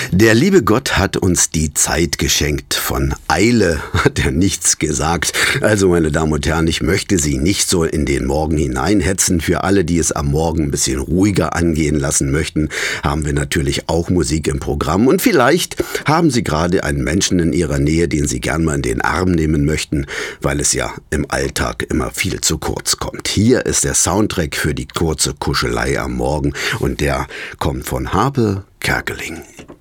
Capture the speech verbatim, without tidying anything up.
Der liebe Gott hat uns die Zeit geschenkt. Von Eile hat er nichts gesagt. Also, meine Damen und Herren, ich möchte Sie nicht so in den Morgen hineinhetzen. Für alle, die es am Morgen ein bisschen ruhiger angehen lassen möchten, haben wir natürlich auch Musik im Programm. Und vielleicht haben Sie gerade einen Menschen in Ihrer Nähe, den Sie gern mal in den Arm nehmen möchten, weil es ja im Alltag immer viel zu kurz kommt. Hier ist der Soundtrack für die kurze Kuschelei am Morgen und der kommt von Harpe Kerkeling.